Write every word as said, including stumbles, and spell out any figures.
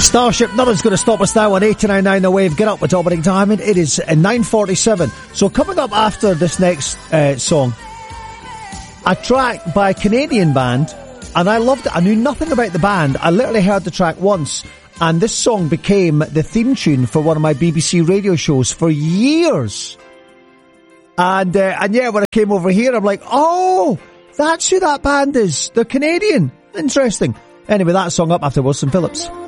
Starship, nothing's going to stop us now on eighty-nine point nine The Wave. Get up with Dominic Diamond. It is nine forty-seven. So coming up after this next uh, song, a track by a Canadian band, and I loved it. I knew nothing about the band. I literally heard the track once, and this song became the theme tune for one of my B B C radio shows for years. And uh, and yeah, when I came over here, I'm like, oh, that's who that band is. They're Canadian. Interesting. Anyway, that song up after Wilson Phillips.